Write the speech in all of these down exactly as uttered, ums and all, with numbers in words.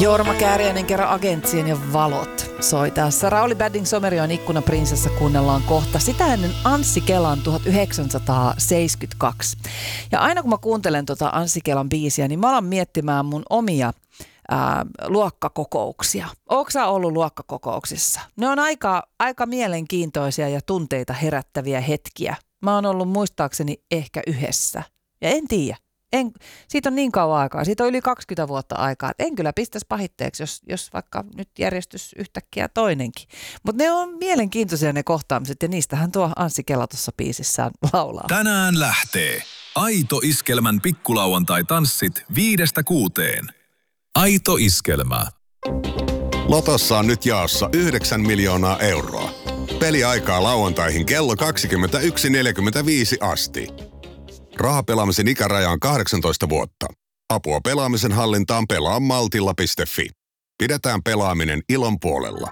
Jorma Kääriäinen kerran Agentsien ja valot soi tässä. Rauli Badding Somerion Ikkunaprinsessa kuunnellaan kohta. Sitä ennen Anssi Kelan tuhatyhdeksänsataaseitsemänkymmentäkaksi. Ja aina kun mä kuuntelen tuota Anssi Kelan biisiä, niin mä alan miettimään mun omia ää, luokkakokouksia. Ootko sä ollut luokkakokouksissa? Ne on aika, aika mielenkiintoisia ja tunteita herättäviä hetkiä. Mä oon ollut muistaakseni ehkä yhdessä. Ja en tiedä. En, siitä on niin kauan aikaa, siitä on yli kaksikymmentä vuotta aikaa, että en kyllä pistäisi pahitteeksi, jos, jos vaikka nyt järjestys yhtäkkiä toinenkin. Mutta ne on mielenkiintoisia ne kohtaamiset ja niistähän tuo Anssi Kela tuossa biisissään laulaa. Tänään lähtee Aito Iskelmän pikkulauantai-tanssit viidestä kuuteen. Aito Iskelmä. Lotossa on nyt jaossa yhdeksän miljoonaa euroa. Peliaikaa lauantaihin kello kaksikymmentäyksi neljäkymmentäviisi asti. Rahapelaamisen ikäraja on kahdeksantoista vuotta. Apua pelaamisen hallintaan pelaa maltilla piste fi. Pidetään pelaaminen ilon puolella.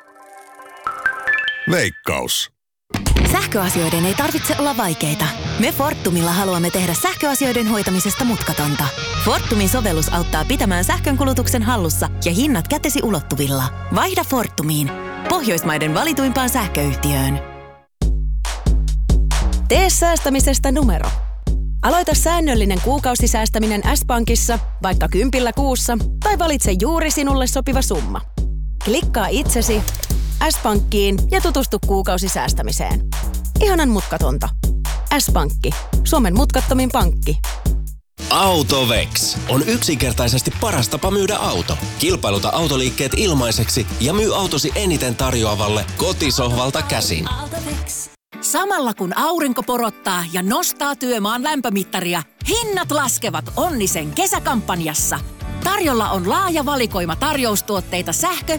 Veikkaus. Sähköasioiden ei tarvitse olla vaikeita. Me Fortumilla haluamme tehdä sähköasioiden hoitamisesta mutkatonta. Fortumin sovellus auttaa pitämään sähkönkulutuksen hallussa ja hinnat kätesi ulottuvilla. Vaihda Fortumiin. Pohjoismaiden valituimpaan sähköyhtiöön. Tee säästämisestä numero. Aloita säännöllinen kuukausisäästäminen S-Pankissa, vaikka kympillä kuussa, tai valitse juuri sinulle sopiva summa. Klikkaa itsesi S-Pankkiin ja tutustu kuukausisäästämiseen. Ihanan mutkatonta. S-Pankki. Suomen mutkattomin pankki. AutoVex on yksinkertaisesti paras tapa myydä auto. Kilpailuta autoliikkeet ilmaiseksi ja myy autosi eniten tarjoavalle kotisohvalta käsin. Samalla kun aurinko porottaa ja nostaa työmaan lämpömittaria, hinnat laskevat Onnisen kesäkampanjassa. Tarjolla on laaja valikoima tarjoustuotteita sähkö-